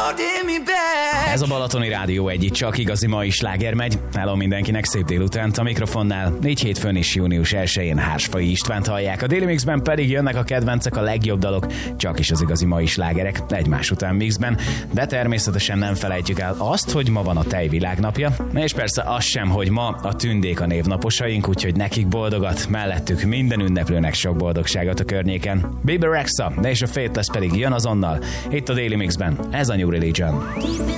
Ez a Balatoni Rádió egy csak igazi mai sláger megy. Hello mindenkinek, szép délutánt a mikrofonnál. 4 hétfőn is június 1-én Hársfai Istvánt hallják. A Daily Mixben pedig jönnek a kedvencek, a legjobb dalok, csak is az igazi mai slágerek egymás után mixben. De természetesen nem felejtjük el azt, hogy ma van a tej világnapja, és persze az sem, hogy ma a tündék a névnaposaink, úgyhogy nekik boldogat, mellettük minden ünneplőnek sok boldogságot a környéken. Bebe Rexha, de és a Faithless pedig jön azonnal. Itt a Daily Mixben, ez a New Religion.